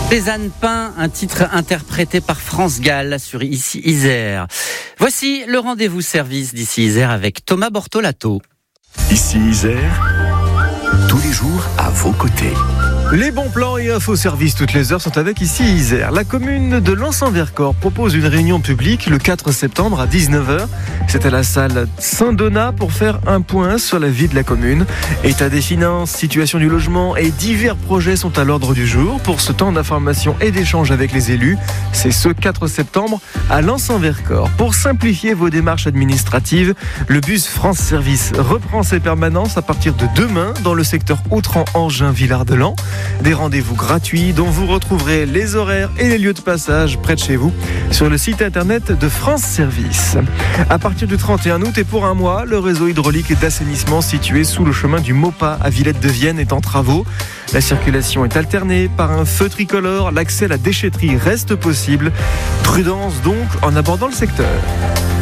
Cézanne Pain, un titre interprété par France Gall sur Ici Isère. Voici le rendez-vous service d'Ici Isère avec Thomas Bortolato. Ici Isère, tous les jours à vos côtés. Les bons plans et infos services toutes les heures sont avec Ici Isère. La commune de Lens-en-Vercors propose une réunion publique le 4 septembre à 19h. C'est à la salle Saint-Donat pour faire un point sur la vie de la commune. État des finances, situation du logement et divers projets sont à l'ordre du jour. Pour ce temps d'information et d'échange avec les élus, c'est ce 4 septembre à Lens-en-Vercors. Pour simplifier vos démarches administratives, le bus France Service reprend ses permanences à partir de demain dans le secteur Autran-Engin-Villard-de-Lans. Des rendez-vous gratuits dont vous retrouverez les horaires et les lieux de passage près de chez vous sur le site internet de France Service. À partir du 31 août et pour un mois, le réseau hydraulique et d'assainissement situé sous le chemin du Maupas à Villette-de-Vienne est en travaux. La circulation est alternée par un feu tricolore. L'accès à la déchetterie reste possible. Prudence donc en abordant le secteur.